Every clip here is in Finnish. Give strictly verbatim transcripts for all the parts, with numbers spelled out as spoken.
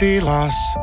tilas.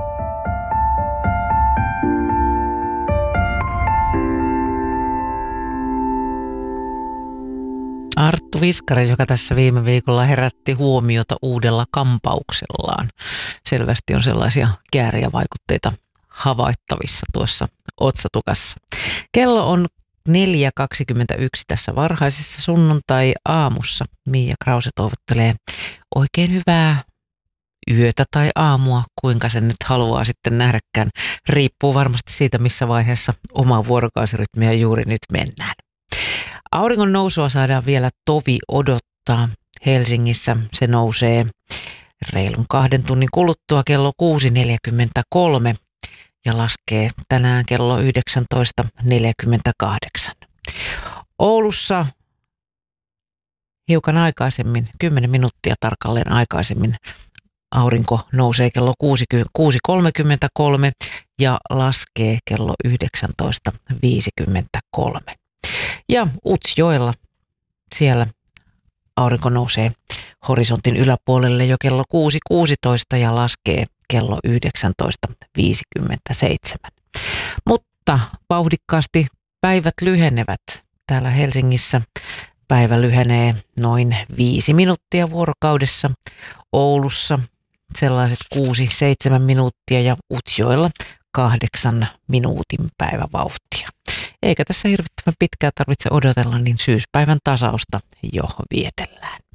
Arttu Viskari, joka tässä viime viikolla herätti huomiota uudella kampauksellaan. Selvästi on sellaisia kääriä vaikutteita havaittavissa tuossa otsatukassa. Kello on neljä kaksikymmentäyksi tässä varhaisessa sunnuntai-aamussa. Miia Krause toivottelee oikein hyvää yötä tai aamua, kuinka sen nyt haluaa sitten nähdäkään. Riippuu varmasti siitä, missä vaiheessa omaa vuorokausirytmiä juuri nyt mennään. Auringon nousua saadaan vielä tovi odottaa. Helsingissä se nousee reilun kahden tunnin kuluttua kello kuusi neljäkymmentäkolme ja laskee tänään kello yhdeksäntoista neljäkymmentäkahdeksan. Oulussa hiukan aikaisemmin, kymmenen minuuttia tarkalleen aikaisemmin, aurinko nousee kello kuusi kolmekymmentäkolme ja laskee kello yhdeksäntoista viisikymmentäkolme. Ja Utsjoella siellä aurinko nousee horisontin yläpuolelle jo kello kuusi kuusitoista ja laskee kello yhdeksäntoista viisikymmentäseitsemän. Mutta vauhdikkaasti päivät lyhenevät. Täällä Helsingissä päivä lyhenee noin viisi minuuttia vuorokaudessa. Oulussa sellaiset kuusi seitsemän minuuttia ja Utsjoella kahdeksan minuutin päivävauhtia. Eikä tässä hirvittävän pitkään tarvitse odotella, niin syyspäivän tasausta jo vietellään.